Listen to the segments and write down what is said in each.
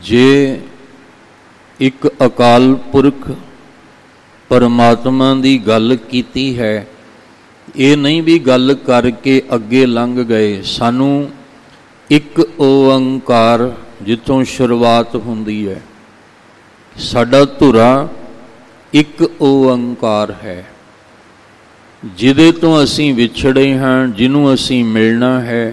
जे एक अकाल पुरख परमात्मा की गल कीती है, ये नहीं भी गल करके अगे लंघ गए। सानू एक ओंकार जिथों शुरुआत हुंदी है, साडा धुरा एक ओंकार है, जिहदे तो असीं विछड़े हाँ, जिन्हों असीं मिलना है।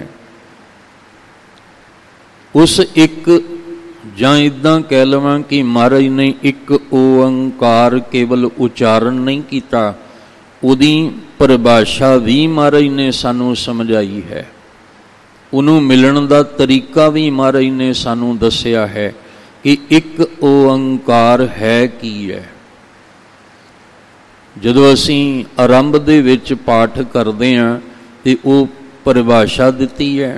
उस एक जां इदां कह लवां कि महाराज ने एक ओंकार केवल उचारण नहीं किया, उहदी परिभाषा भी महाराज ने सानू समझाई है। उन्होंने मिलन का तरीका भी महाराज ने सानू दसिया है कि एक ओंकार है की है। जदों असीं आरंभ दे विच पाठ करते हैं तो वो परिभाषा दिती है,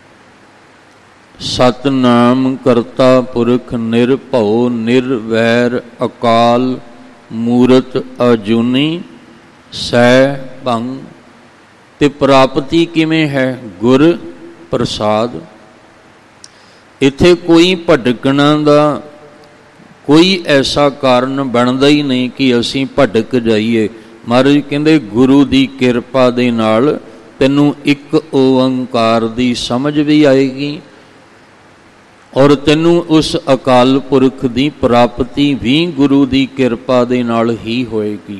सतनाम करता पुरख निरभव निर्वैर अकाल मूरत अजूनी सह भंग। ते प्राप्ति किवें है? गुर प्रसाद। इत्थे कोई भटकना दा कोई ऐसा कारण बनता ही नहीं कि असीं भटक जाइए। महाराज कहंदे गुरु दी किरपा दे नाल तैनूं एक ओंकार दी समझ भी आएगी और तैनूं उस अकाल पुरख की प्राप्ति भी गुरु की किरपा दे नाल ही होएगी।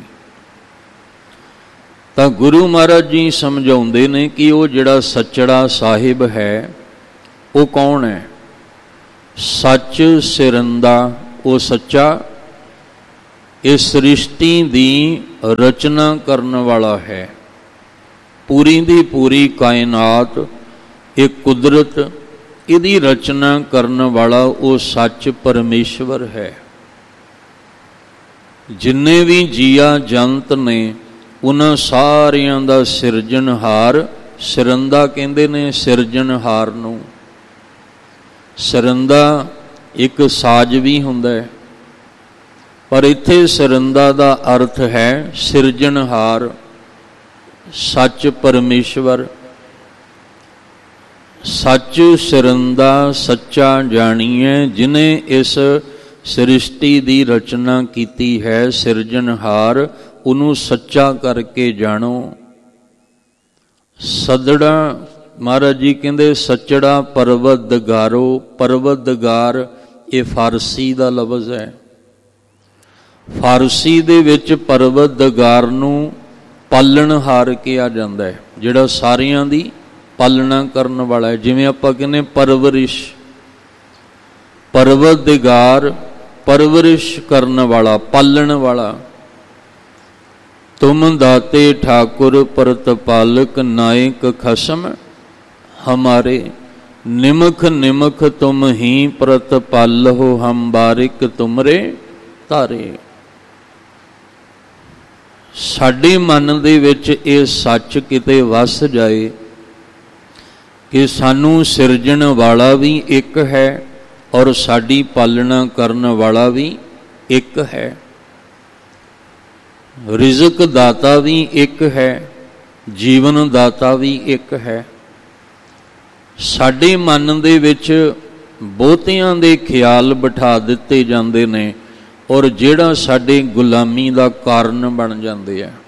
तो गुरु महाराज जी समझाउंदे ने कि वो जिहड़ा सच्चड़ा साहिब है वो कौन है? सच सिरंदा, वो सच्चा इस सृष्टि की रचना करने वाला है। पूरी दी पूरी कायनात एक कुदरत इहदी रचना करने वाला वो सच परमेश्वर है। जिन्ने भी जीआ जंत ने उन्हां सारियां दा सिरजनहार सिरंदा कहंदे ने। सिरजनहार नूं सिरंदा एक साज भी हुंदा है, पर इत्थे सिरंदा दा अर्थ है सिरजनहार, सच परमेश्वर। सच सिरंदा सच्चा जानिए, जिन्हें इस सृष्टि की रचना की है, सिरजनहार, उन्हों सच्चा करके जानो। सदड़ा महाराज जी कहते सचड़ा परवतगारो। परवतगार ये फारसी का लफ्ज़ है। फारसी दे विच परवतगार नूं पालनहार कहा जाता है, जिहड़ा सारियां दी पालना करने वाला है। जिवें आपां कहने परवरिश, परवतगार परवरिश करने वाला, पालण वाला। तुम दाते ठाकुर परतपालक नायक खसम हमारे, निमख निमख तुम ही परतपाल हो, हम बारिक तुमरे तारे। साडे मन दे विच ये सच किते वस जाए कि सानू सिरजण वाला भी एक है और साडी पालना करने वाला भी एक है। रिज़क दाता भी एक है, जीवन दाता भी एक है। साडे मन दे विच बहुतियां दे ख्याल बिठा दिते जांदे ने और जिहड़ा साडे गुलामी दा कारण बन जांदे है।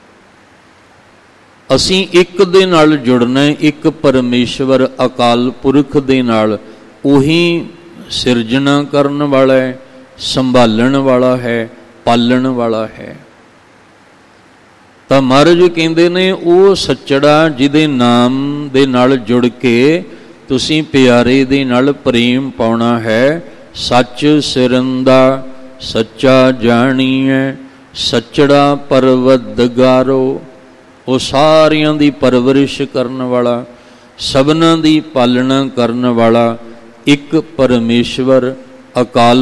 असीं एक दे नाल जुड़ना, एक परमेश्वर अकाल पुरख दे नाल। उही सिरजना करन वाला है, संभालण वाला है, पालण वाला है। तो महाराज कहंदे ने वो सच्चड़ा जिहदे नाम दे नाल जुड़ के तुसीं प्यारे दे नाल प्रेम पाउणा है। सच सिरंदा सच्चा जाणीए, सच्चड़ा परवतगारो, वो सारियां दी परवरिश करने वाला, सबना दी पालना करने वाला एक परमेश्वर अकाल